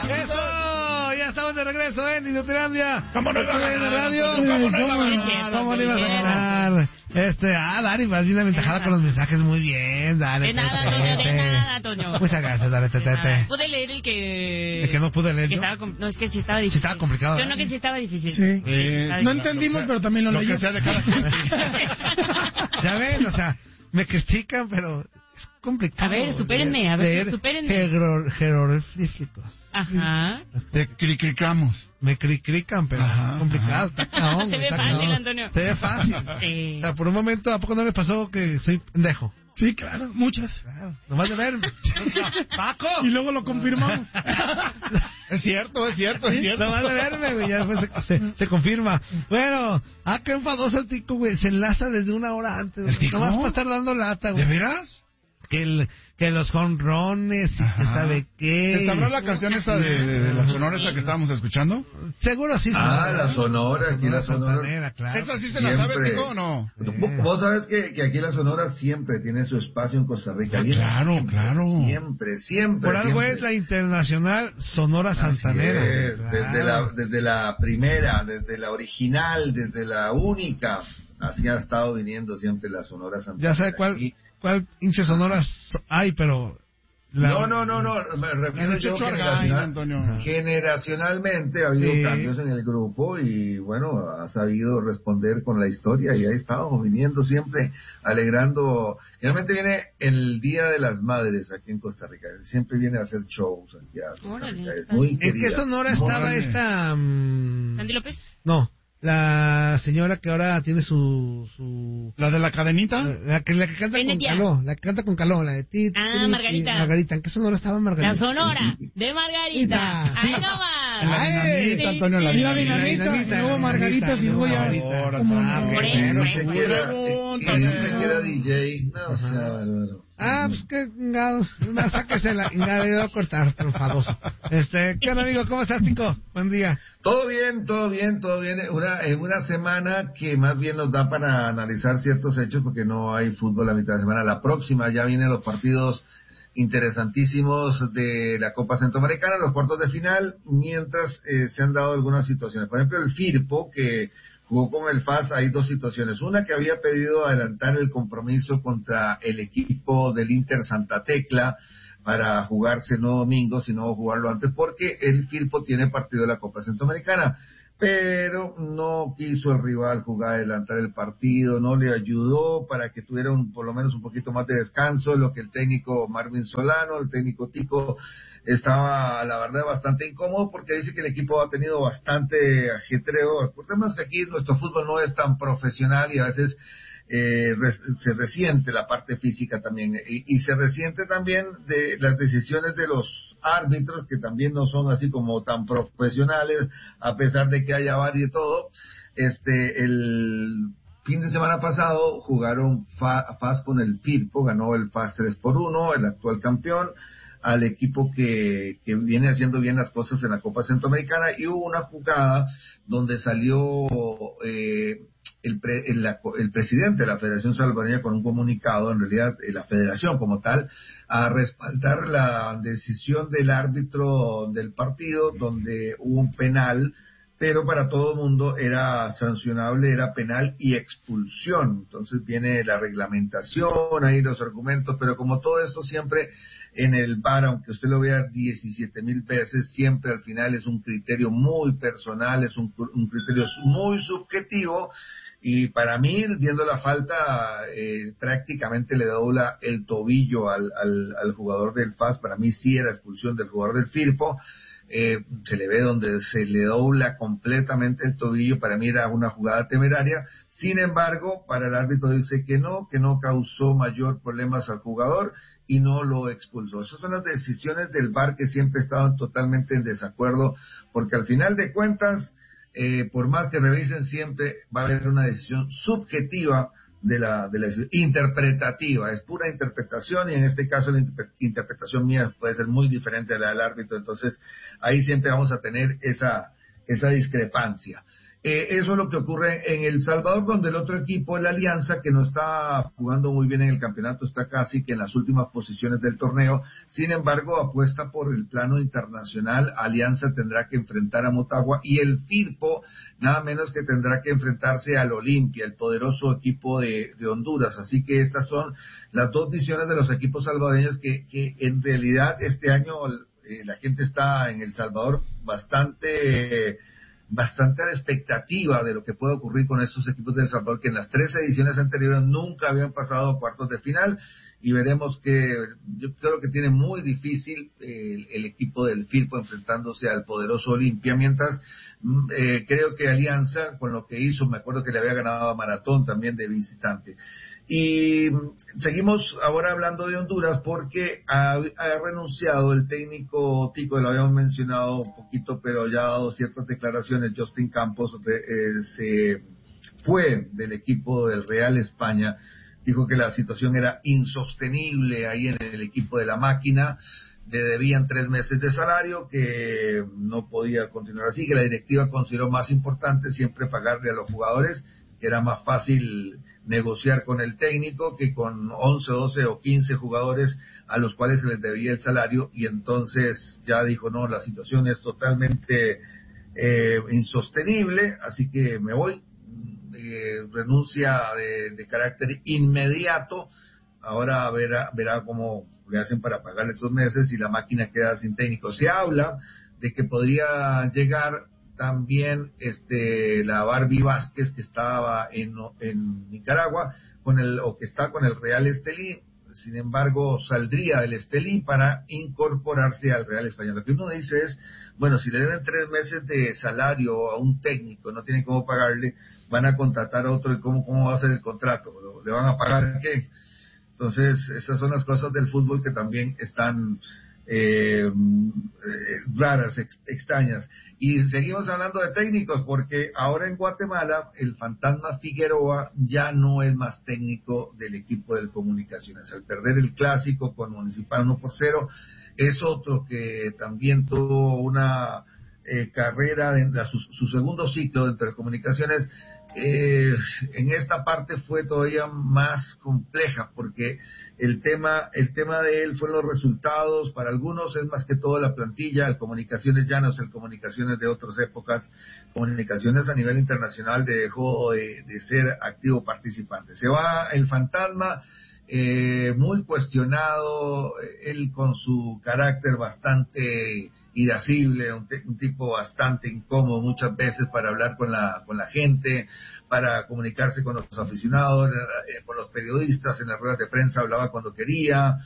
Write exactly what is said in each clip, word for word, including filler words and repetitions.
¡Eso! Ya estamos de regreso en Inutilandia. ¿Cómo no iba a ganar? Radio? ¿Cómo no iba a ¿Cómo ganar? ¿Cómo no ibas a ganar? Este, ah, Dani, vas bien aventajada con los mensajes, muy bien, dale. De nada, Toño, de nada, Toño. Muchas gracias, dale, te, te, te. Pude leer el que... ¿El que no pude leer? Que ¿no? estaba, no, es que sí estaba difícil. Sí estaba complicado. Yo no, que sí estaba difícil. Sí. Sí, Eh, estaba no difícil. entendimos, pero también lo, Lo leí. que sea de cada quien. Ya ven, o sea, me critican, pero es complicado. A ver, supérenme, a ver, leer supérenme. jeror- jeroglíficos. Ajá. Te cricricamos. Me cricrican, pero Ajá, es complicado. Está cabrón, Se ve está fácil, cabrón. Antonio. Se ve fácil. Sí. O sea, por un momento, ¿a poco no les pasó que soy pendejo? Sí, claro, muchas. Claro, nomás de verme. ¡Paco! Y luego lo confirmamos. Es cierto, es cierto, es cierto. Nomás de verme, güey, ya después se, se, se confirma. Bueno, ah, qué enfadoso el tico, güey. Se enlaza desde una hora antes. ¿El tico? Nomás para estar dando lata, güey. ¿De veras? Que, el, que los jonrones y que sabe qué. ¿Te sabrá la canción esa de, de, de la Sonora esa que estábamos escuchando? Seguro sí. Ah, la Sonora, aquí la Sonora. Santanera, claro. ¿Esa sí se la sabe, Siempre. Tico, o no? Vos- Vos sabés que, que aquí la Sonora siempre tiene su espacio en Costa Rica. Ah, Viene claro, siempre, claro. Siempre, siempre. Por algo siempre. es la internacional Sonora Así Santanera. es, Claro. desde, la, desde la primera, desde la original, desde la única. Así ha estado viniendo siempre la Sonora Santanera. Ya sabe cuál, Y- cuál hinche sonoras hay, pero... la- No, no, no, no, me refiero Es yo Chucho Argaín, generacional- Antonio. generacionalmente ha habido Sí. cambios en el grupo y bueno, ha sabido responder con la historia y ahí estamos viniendo siempre, alegrando, generalmente viene el Día de las Madres aquí en Costa Rica, siempre viene a hacer shows aquí a Costa Órale, Rica, es está muy bien. ¿En querida. qué Sonora estaba Órale. esta...? mm, ¿Sandy López? No, la señora que ahora tiene su... su ¿La de la cadenita? la, que, la que canta con Venetia. caló, la que canta con caló, la de ti. Ah, ti, ti, Margarita. Margarita, ¿en qué Sonora estaba Margarita? La Sonora de Margarita. Sí. Ahí nomás. En la Ay, dinamita, Antonio, en la Y la dinamita. dinamita, y luego Margarita, y luego ya... Ahora, como ah, no. por Y eso, dice por que era- Pregunta, y dice señor. que era D J, no, o sea, bárbaro. Ah, pues qué chingados. Una, sáquese la chingada, le voy a cortar, por enfadoso. Este, ¿qué onda, amigo? ¿Cómo estás, Tico? Buen día. Todo bien, todo bien, todo bien. Una, en una semana que más bien nos da para analizar ciertos hechos porque no hay fútbol la mitad de semana. La próxima ya vienen los partidos interesantísimos de la Copa Centroamericana, los cuartos de final, mientras eh, se han dado algunas situaciones. Por ejemplo, el Firpo, que jugó con el F A S, hay dos situaciones. Una que había pedido adelantar el compromiso contra el equipo del Inter Santa Tecla para jugarse no domingo, sino jugarlo antes, porque el Firpo tiene partido de la Copa Centroamericana. Pero no quiso el rival jugar, adelantar el partido, no le ayudó para que tuviera un, por lo menos un poquito más de descanso, lo que el técnico Marvin Solano, el técnico Tico, estaba, la verdad, bastante incómodo porque dice que el equipo ha tenido bastante ajetreo. Recordemos que aquí nuestro fútbol no es tan profesional y a veces eh, res, se resiente la parte física también y, y se resiente también de las decisiones de los árbitros que también no son así como tan profesionales a pesar de que haya V A R y todo. Este, el fin de semana pasado jugaron F A S con el Firpo, ganó el F A S tres por uno, el actual campeón, al equipo que, que viene haciendo bien las cosas en la Copa Centroamericana, y hubo una jugada donde salió eh, el, pre, el, la, el presidente de la Federación Salvadoreña con un comunicado, en realidad eh, la federación como tal, a respaldar la decisión del árbitro del partido donde hubo un penal, pero para todo el mundo era sancionable, era penal y expulsión. Entonces viene la reglamentación, ahí los argumentos, pero como todo esto siempre en el V A R, aunque usted lo vea diecisiete mil veces, siempre al final es un criterio muy personal, es un, un criterio muy subjetivo. Y para mí, viendo la falta, eh, prácticamente le dobla el tobillo al, al, al jugador del F A S. Para mí sí era expulsión del jugador del Firpo. Eh, se le ve donde se le dobla completamente el tobillo. Para mí era una jugada temeraria. Sin embargo, para el árbitro dice que no, que no causó mayor problemas al jugador y no lo expulsó. Esas son las decisiones del V A R que siempre estaban totalmente en desacuerdo, porque al final de cuentas, Eh, por más que revisen, siempre va a haber una decisión subjetiva de la, de la interpretativa, es pura interpretación, y en este caso la inter- interpretación mía puede ser muy diferente a la del árbitro. Entonces ahí siempre vamos a tener esa, esa discrepancia. Eh, eso es lo que ocurre en El Salvador, donde el otro equipo, la Alianza, que no está jugando muy bien en el campeonato, está casi que en las últimas posiciones del torneo. Sin embargo, apuesta por el plano internacional. Alianza tendrá que enfrentar a Motagua y el Firpo, nada menos que tendrá que enfrentarse al Olimpia, el poderoso equipo de, de Honduras. Así que estas son las dos visiones de los equipos salvadoreños que, que en realidad este año eh, la gente está en El Salvador bastante... Eh, bastante a la expectativa de lo que puede ocurrir con estos equipos de El Salvador, que en las tres ediciones anteriores nunca habían pasado a cuartos de final, y veremos que yo creo que tiene muy difícil eh, el, el equipo del Firpo enfrentándose al poderoso Olimpia, mientras eh, creo que Alianza, con lo que hizo, me acuerdo que le había ganado a Maratón también de visitante. Y seguimos ahora hablando de Honduras porque ha, ha renunciado el técnico Tico, lo habíamos mencionado un poquito, pero ya ha dado ciertas declaraciones. Justin Campos eh, se fue del equipo del Real España, dijo que la situación era insostenible ahí en el equipo de la máquina, le debían tres meses de salario, que no podía continuar así, que la directiva consideró más importante siempre pagarle a los jugadores, que era más fácil negociar con el técnico que con once, doce o quince jugadores a los cuales se les debía el salario, y entonces ya dijo, no, la situación es totalmente eh, insostenible, así que me voy, eh, renuncia de, de carácter inmediato, ahora verá, verá cómo le hacen para pagarle esos meses y la máquina queda sin técnico. Se habla de que podría llegar también este la Barbie Vázquez, que estaba en, en Nicaragua con el o que está con el Real Estelí. Sin embargo, saldría del Estelí para incorporarse al Real Español. Lo que uno dice es, bueno, si le deben tres meses de salario a un técnico, no tienen cómo pagarle, van a contratar a otro, y cómo cómo va a ser el contrato, le van a pagar qué. Entonces, esas son las cosas del fútbol que también están Eh, raras, ex, extrañas. Y seguimos hablando de técnicos, porque ahora en Guatemala el fantasma Figueroa ya no es más técnico del equipo de Comunicaciones. Al perder el clásico con Municipal uno por cero, es otro que también tuvo una eh, carrera, de, de su, su segundo ciclo dentro de Comunicaciones. Eh, en esta parte fue todavía más compleja, porque el tema el tema de él fue los resultados. Para algunos es más que todo la plantilla. El Comunicaciones ya no es el Comunicaciones de otras épocas. Comunicaciones a nivel internacional dejó de, de ser activo participante. Se va el fantasma, eh, muy cuestionado, él con su carácter bastante irascible, un, te, un tipo bastante incómodo muchas veces para hablar con la con la gente, para comunicarse con los aficionados, eh, con los periodistas, en las ruedas de prensa hablaba cuando quería,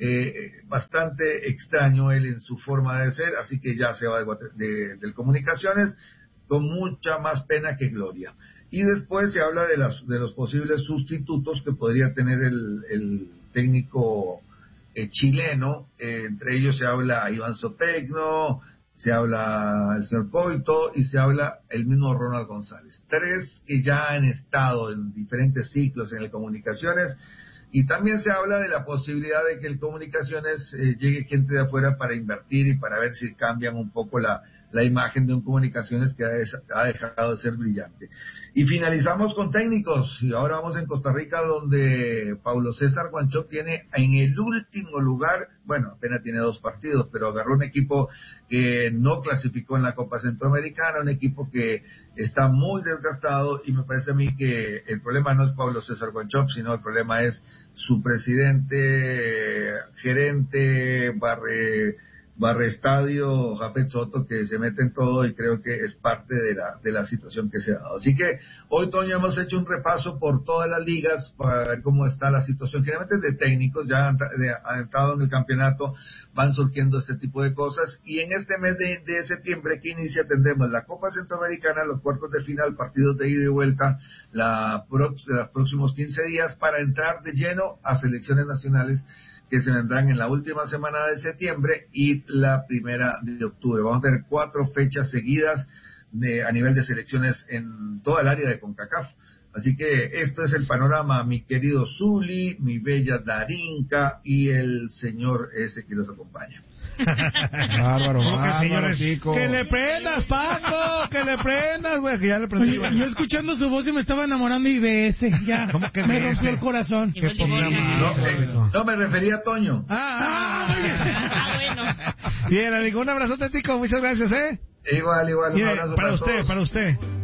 eh, bastante extraño él en su forma de ser, así que ya se va de, de, de Comunicaciones con mucha más pena que gloria. Y después se habla de, las, de los posibles sustitutos que podría tener el, el técnico eh, chileno, eh, entre ellos se habla Iván Sopegno, se habla el señor Coito y se habla el mismo Ronald González. Tres que ya han estado en diferentes ciclos en el Comunicaciones, y también se habla de la posibilidad de que el Comunicaciones eh, llegue gente de afuera para invertir y para ver si cambian un poco la la imagen de un Comunicaciones que ha dejado de ser brillante. Y finalizamos con técnicos, y ahora vamos en Costa Rica, donde Paulo César Guanchope tiene en el último lugar, bueno, apenas tiene dos partidos, pero agarró un equipo que no clasificó en la Copa Centroamericana, un equipo que está muy desgastado, y me parece a mí que el problema no es Paulo César Guanchope, sino el problema es su presidente, gerente, barre Barre Estadio, Jafet Soto, que se mete en todo, y creo que es parte de la de la situación que se ha dado. Así que hoy, Toño, hemos hecho un repaso por todas las ligas para ver cómo está la situación. Generalmente de técnicos ya han, de, han entrado en el campeonato, van surgiendo este tipo de cosas, y en este mes de, de septiembre que inicia tendremos la Copa Centroamericana, los cuartos de final, partidos de ida y vuelta, la prox, los próximos quince días, para entrar de lleno a selecciones nacionales que se vendrán en la última semana de septiembre y la primera de octubre. Vamos a tener cuatro fechas seguidas de, a nivel de selecciones en toda el área de CONCACAF. Así que esto es el panorama, mi querido Zuli, mi bella Darinka y el señor ese que los acompaña. Bárbaro, ¿Cómo que bárbaro, señores? chico. Que le prendas, Paco, que le prendas, güey, que ya le prendí. Oye, yo escuchando su voz y me estaba enamorando y de ese, ya. ¿Cómo que me de rompió ese? el corazón. Llegó el divorcio. No, eh, no, me refería a Toño. Ah, ah, Ah, bueno. bien, amigo, un abrazote, Tico, muchas gracias, ¿eh? Igual, igual, un Mire, abrazo para para usted, todos. para usted.